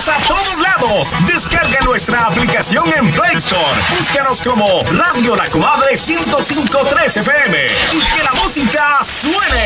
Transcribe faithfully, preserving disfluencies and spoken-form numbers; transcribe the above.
Vamos a todos lados. Descarga nuestra aplicación en Play Store. Búscanos como Radio La Comadre ciento cinco punto tres F M y que la música suene.